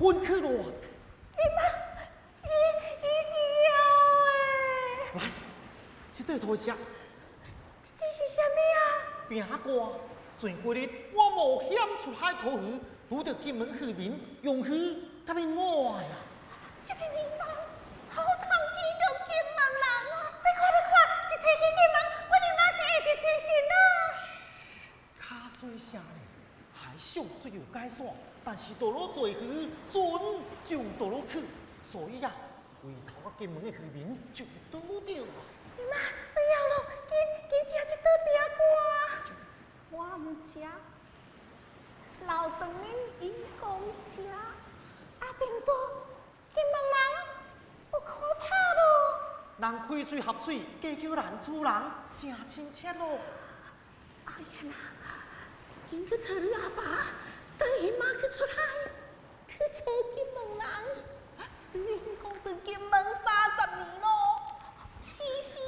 滚去咯！ 姨妈，伊是妖的。 来，这对台车。 这是啥物啊？ 平歌，前几日我冒险出海讨鱼，拄到金门渔民用鱼甲面我呀。 这个地方好通见到金门人啊！你看，一提起金门，我姨妈就会一精神卡水声呢，海上虽有解散，但是倒落做鱼，船就倒落去，所以呀，回头啊金门的渔民就拄着啊。 姨妈，不要咯，紧吃一道饼干。我唔吃，老长恁因公吃，阿平哥，金门人有可怕咯。 人开嘴合嘴，加叫人厝人，真亲切咯。 哎呀呐，紧去找你阿爸，带姨妈去出海，去找金门人。你讲到金门30年咯，是，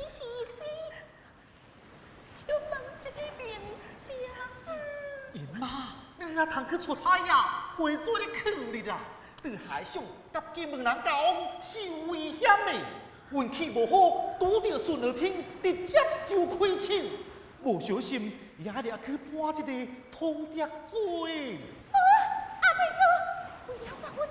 要问这个名字。 姨妈，你哪通去出海呀？会做你去哩啦！在海上甲金门人交往是有危险的，运气无好，拄着顺儿天，直接就开枪，无小心也掠去判一个通缉罪。